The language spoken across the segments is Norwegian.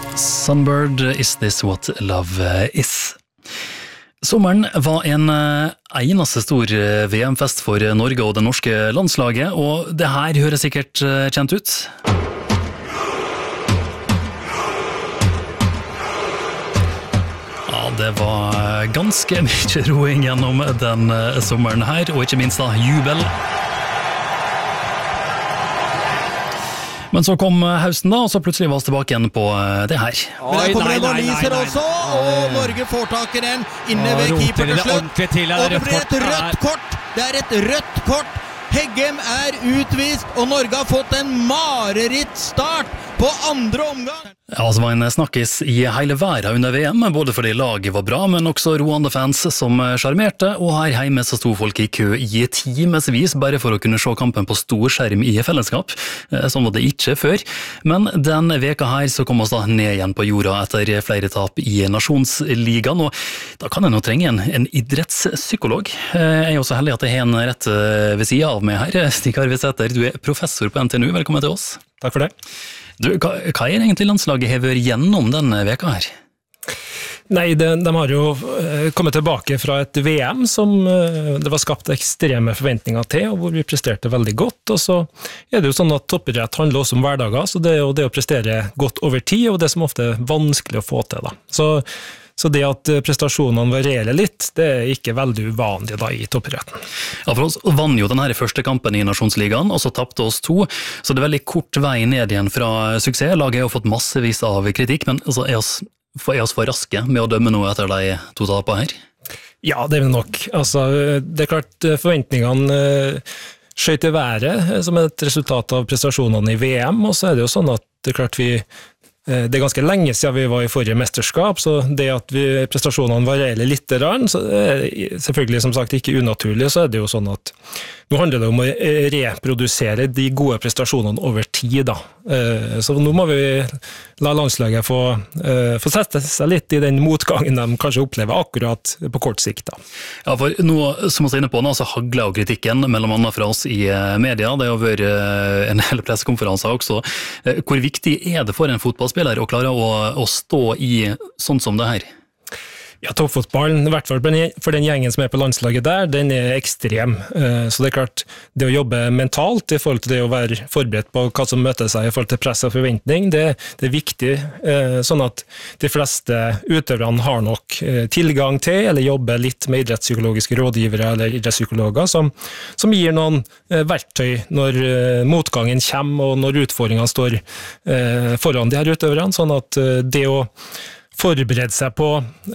Sunbird, Is This What Love Is? Sommeren var en eneste stor VM-fest for Norge og det norske landslaget, og det her høres sikkert kjent ut. Ja, det var ganske mye roing gjennom den sommeren her, og ikke minst da jubel. Men så kom høsten da, og så plutselig var vi tilbake igjen på det her. Men der kommer en Waliser også, og Norge får tak i den inne ved keeper til slutt. Og det blir et rødt kort. Det er et rødt kort. Heggem er utvist, og Norge har fått en mareritt start på andre omgang. Ja, det var en snakkis i hele verden under VM, både fordi laget var bra, men også Rwanda-fans som charmerte, og her hjemme så sto folk i kø i timesvis bare for å kunne se kampen på stor skjerm i fellesskap. Sånn var det ikke før. Men den veka her så kom vi da ned igjen på jorda etter flere tap i Nasjonsligaen, og da kan jeg nå trenge en idrettspsykolog. Jeg er også heldig at jeg har en rett ved siden av meg her. Stig Arve Sæther, du er professor på NTNU. Velkommen til oss. Takk for det. Du, hva er egentlig landslaget har vært gjennom denne veka her? Nei, de har jo kommet tilbake fra et VM som det var skapt ekstreme forventninger til, og hvor vi presterte veldig godt. Og så er det jo sånn at toppidrett handler også om hverdager, så det er jo det å prestere godt over tid, og det som ofte er vanskelig å få til da. Så det at prestasjonene varierer litt, det er ikke veldig uvanlig da i toppidretten. Ja, for oss vann jo denne første kampen i Nasjonsligaen, og så tappte oss 2, så det er veldig kort vei ned igjen fra suksess. Laget har jo fått massevis av kritikk, men altså, er oss for raske med å dømme noe etter de 2 tapene her? Ja, det er vi nok. Altså, det er klart forventningene skjøt i været som et resultat av prestasjonene i VM, og så er det jo sånn at det er klart det er ganske lenge siden vi var i forrige mesterskap, så det at prestasjonene varierer litt, så er selvfølgelig som sagt ikke unaturlig, så er det jo sånn at nå handler det om å reprodusere de gode prestasjonene over tid da. Så nå må vi la landslaget få sette seg litt i den motgangen de kanskje opplever akkurat på kort sikt da. Ja, for nå, som vi er inne på nå, så hagler jo kritikken mellom annet fra oss i media. Det har vært en hel pressekonferanse også. Hvor viktig er det for en fotballspiller å klare å stå i sånn som det her? Ja, toppfotballen, i hvert fall for den gjengen som er på landslaget der, den er ekstrem. Så det er klart, det å jobbe mentalt i forhold til det å være forberedt på hva som møter seg i forhold til press og forventning, det er viktig, sånn at de fleste utøverne har nok tilgang til, eller jobber litt med idrettspsykologiske rådgivere eller idrettspsykologer, som gir noen verktøy når motgangen kommer, og når utfordringene står foran de her utøverne, sånn at det å forberede seg på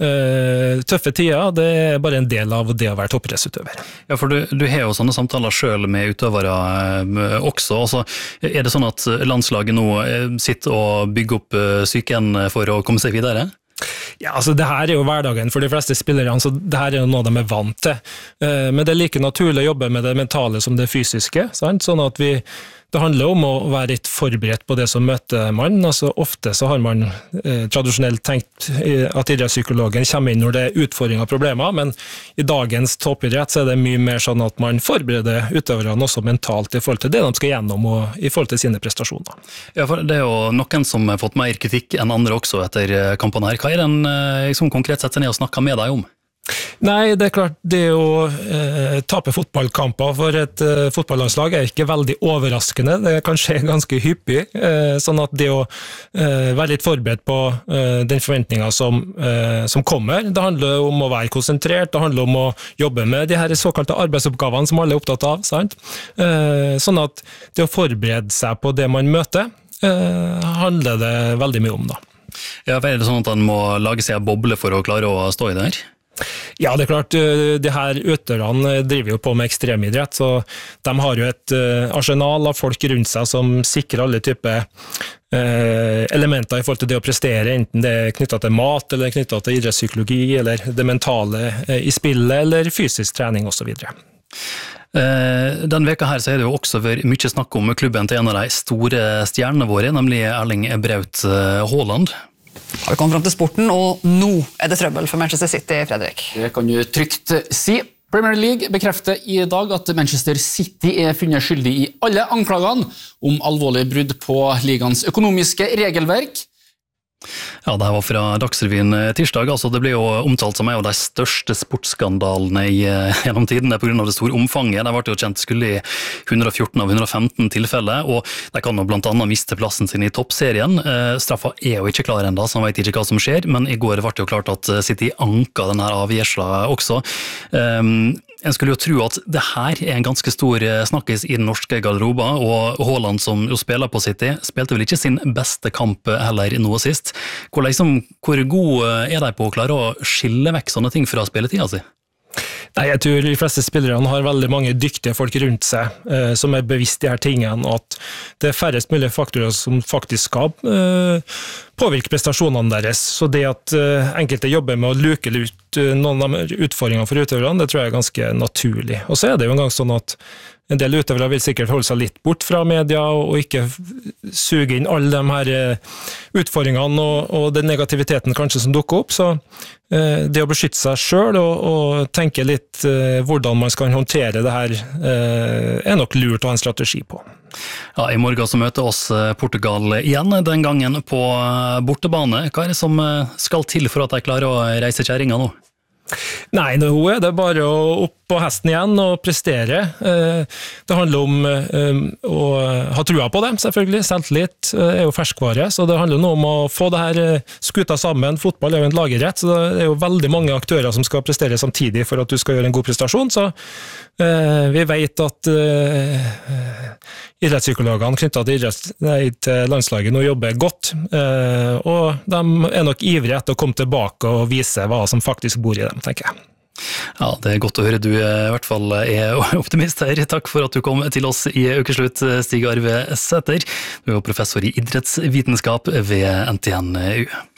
tøffe tider, det er bare en del av det å være toppidrettsutøver. Ja, for du har jo sånne samtaler selv med utøvere også. Altså, er det sånn at landslaget nå sitter og bygger opp psyken for å komme seg videre? Ja, altså det her er jo hverdagen for de fleste spillerne, så det her er jo noe de er vant til. Men det er like naturlig å jobbe med det mentale som det fysiske, sant? Sånn at det handler om å være litt forberedt på det som møter man. Altså, ofte så har man tradisjonelt tenkt at idrettspsykologen kommer inn når det er utfordringer og problemer, men i dagens toppidrett så er det mye mer sånn at man forbereder utøverne også mentalt i forhold til det de skal gjennom og i forhold til sine prestasjoner. Ja, for det er jo noen som har fått mer kritikk enn andre også etter kampene her. Hva er den som konkret setter seg ned og snakker med deg om? Nei, det er klart, det å tape fotballkamper for et fotballandslag er ikke veldig overraskende, det kan skje ganske hyppig, sånn at det å være litt forberedt på den forventningen som kommer, det handler om å være konsentrert, det handler om å jobbe med de her såkalte arbeidsoppgavene som alle er opptatt av, sant? Sånn at det å forberede seg på det man møter, handler det veldig mye om da. Ja, for er det sånn at man må lage seg en boble for å klare å stå i det her? Ja, det er klart, de her utøverne driver jo på med ekstremidrett, så de har jo et arsenal av folk rundt seg som sikrer alle typer elementer i forhold til det å prestere, enten det er knyttet til mat, eller knyttet til idrettspsykologi, eller det mentale i spillet, eller fysisk trening og så videre. Den veka her så er det jo også vært mye snakk om klubben til en av de store stjernene våre, nemlig Erling Braut Haaland. Har vi kommet frem til sporten, og nå er det trøbbel for Manchester City, Fredrik. Det kan du trygt si. Premier League bekrefter i dag at Manchester City er funnet skyldig i alle anklagene om alvorlig brudd på ligaens økonomiske regelverk. Ja, det var fra Dagsrevyen tirsdag. Altså, det ble jo omtalt som en av de største sportsskandalene gjennom tidene på grunn av det store omfanget. De ble jo kjent skulle i 114 av 115 tilfeller, og de kan jo blant annet miste plassen sin i toppserien. Straffa er jo ikke klar enda, så man vet ikke hva som skjer, men i går ble det jo klart at City anka denne avgjørelsen også. En skulle jo tro at det her er en ganske stor snakkes i den norske garderoben, og Haaland som jo spiller på City, spilte vel ikke sin beste kamp heller noe sist. Hvor god er de på å klare å skille vekk sånne ting fra spilletida si? Nei, jeg tror de fleste spillerne har veldig mange dyktige folk rundt seg som er bevisst de her tingene, og at det er færrest mulige faktorer som faktisk skal påvirke prestasjonene deres. Så det at enkelte jobber med å luke ut noen av utfordringene for utøverne, det tror jeg er ganske naturlig. Og så er det jo en gang sånn at en del utøvere vil sikkert holde seg litt bort fra media og ikke suge inn alle de her utfordringene og den negativiteten kanskje som dukker opp. Så det å beskytte seg selv og tenke litt hvordan man skal håndtere det her er nok lurt å ha en strategi på. Ja, i morgen så møter oss Portugal igjen, den gangen på bortebane. Hva er det som skal til for at de klarer å reise kjæringa nå? Nei, nå er det bare å opp på hesten igjen og prestere. Det handler om å ha trua på dem, selvfølgelig. Selvtillit er jo ferskvare, så det handler nå om å få det her skuta sammen. Fotball er jo en lagerrett, så det er jo veldig mange aktører som skal prestere samtidig for at du skal gjøre en god prestasjon, så vi vet at idrettspsykologene knyttet til landslaget nå jobber godt, og de er nok ivrige etter å komme tilbake og vise hva som faktisk bor i dem, tenker jeg. Ja, det er godt å høre du i hvert fall er optimist her. Takk for at du kom til oss i Ukeslutt, Stig Arve Sæther. Du er jo professor i idrettsvitenskap ved NTNU.